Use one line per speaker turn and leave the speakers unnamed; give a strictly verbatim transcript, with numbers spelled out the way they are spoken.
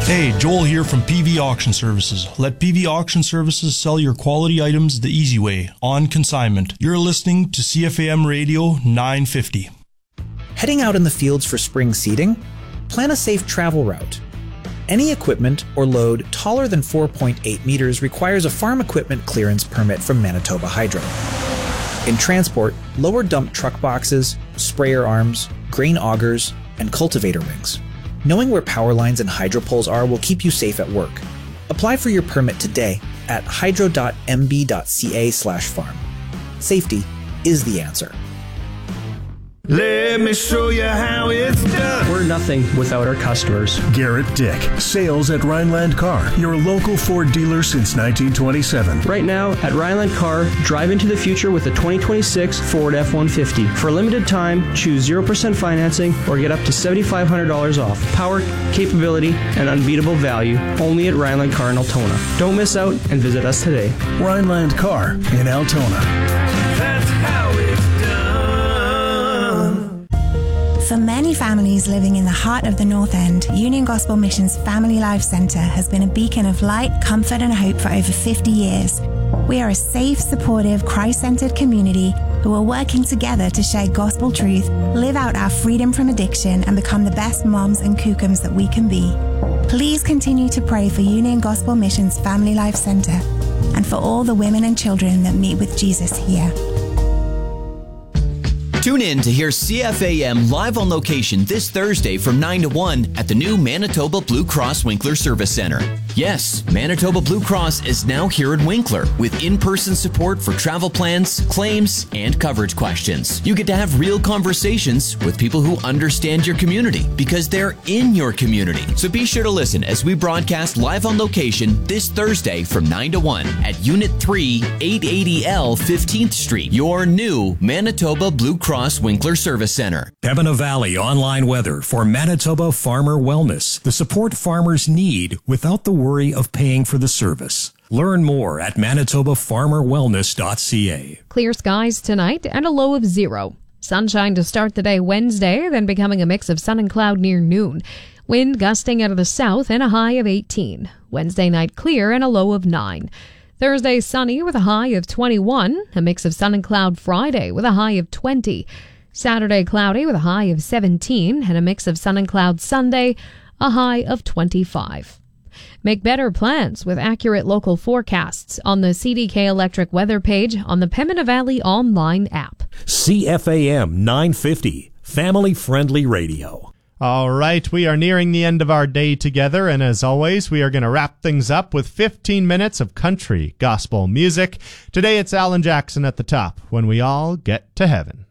Hey, Joel here from P V Auction Services. Let P V Auction Services sell your quality items the easy way, on consignment. You're listening to C F A M Radio nine fifty.
Heading out in the fields for spring seeding? Plan a safe travel route. Any equipment or load taller than four point eight meters requires a farm equipment clearance permit from Manitoba Hydro. In transport, lower dump truck boxes, sprayer arms, grain augers, and cultivator rings. Knowing where power lines and hydro poles are will keep you safe at work. Apply for your permit today at hydro dot m b dot c a slash farm. Safety is the answer.
Let me show you how it's done.
We're nothing without our customers.
Garrett Dick, sales at Rhineland Car, your local Ford dealer since nineteen twenty-seven.
Right now, at Rhineland Car, drive into the future with a twenty twenty-six Ford F one fifty. For a limited time, choose zero percent financing or get up to seven thousand five hundred dollars off. Power, capability, and unbeatable value, only at Rhineland Car in Altona. Don't miss out and visit us today.
Rhineland Car in Altona.
That's how it's done.
For many families living in the heart of the North End, Union Gospel Mission's Family Life Centre has been a beacon of light, comfort and hope for over fifty years. We are a safe, supportive, Christ-centered community who are working together to share gospel truth, live out our freedom from addiction and become the best moms and kookums that we can be. Please continue to pray for Union Gospel Mission's Family Life Centre and for all the women and children that meet with Jesus here.
Tune in to hear C F A M live on location this Thursday from nine to one at the new Manitoba Blue Cross Winkler Service Center. Yes, Manitoba Blue Cross is now here in Winkler with in-person support for travel plans, claims, and coverage questions. You get to have real conversations with people who understand your community because they're in your community. So be sure to listen as we broadcast live on location this Thursday from nine to one at Unit three, eight eighty L fifteenth Street, your new Manitoba Blue Cross Winkler Service Center.
Pembina Valley online weather for Manitoba Farmer Wellness. The support farmers need without the worry of paying for the service. Learn more at manitoba farmer wellness dot c a.
Clear skies tonight and a low of zero. Sunshine to start the day Wednesday, then becoming a mix of sun and cloud near noon. Wind gusting out of the south and a high of eighteen. Wednesday night clear and a low of nine. Thursday sunny with a high of twenty-one. A mix of sun and cloud Friday with a high of twenty. Saturday cloudy with a high of seventeen and a mix of sun and cloud Sunday, a high of twenty-five. Make better plans with accurate local forecasts on the C D K Electric weather page on the Pembina Valley online app.
C F A M nine fifty, family-friendly radio.
All right, we are nearing the end of our day together, and as always, we are going to wrap things up with fifteen minutes of country gospel music. Today it's Alan Jackson at the top, When We All Get to Heaven.